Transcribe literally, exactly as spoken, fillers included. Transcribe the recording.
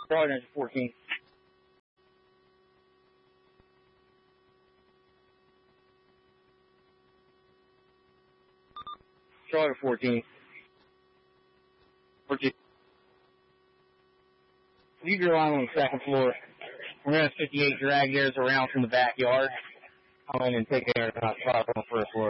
Charlie Ninja fourteen. Charlie fourteen. fourteen. Leave your line on the second floor. We're going to fifty-eight drag theirs around from the backyard. I'll in and take care of the on the first floor.